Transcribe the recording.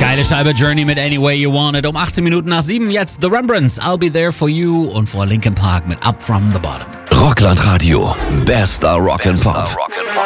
Geile Scheibe, Journey mit Any Way You Want It. Um 18 Minuten nach 7 jetzt The Rembrandts, I'll Be There For You und vor Linkin Park mit Up From The Bottom. Rockland Radio, bester Rock'n'Pop.